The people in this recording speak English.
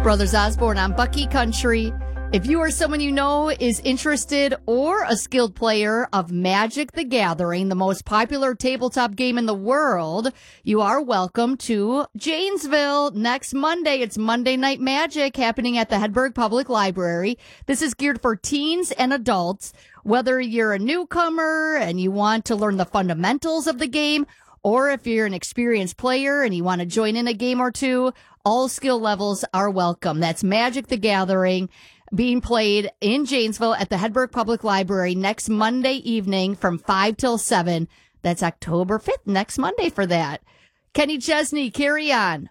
Brothers Osborne on Bucky Country. If you or someone you know is interested or a skilled player of Magic the Gathering, the most popular tabletop game in the world, you are welcome to Janesville next Monday. It's Monday Night Magic happening at the Hedberg Public Library. This is geared for teens and adults. Whether you're a newcomer and you want to learn the fundamentals of the game, or if you're an experienced player and you want to join in a game or two, all skill levels are welcome. That's Magic the Gathering being played in Janesville at the Hedberg Public Library next Monday evening from 5 till 7. That's October 5th, next Monday for that. Kenny Chesney, carry on.